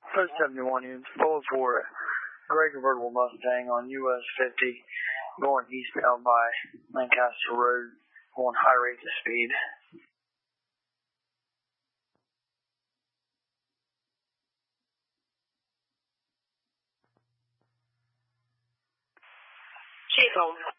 Post 71 units, pulled for a gray convertible Mustang on US 50, going eastbound by Lancaster Road on high rates of speed. Chief, home.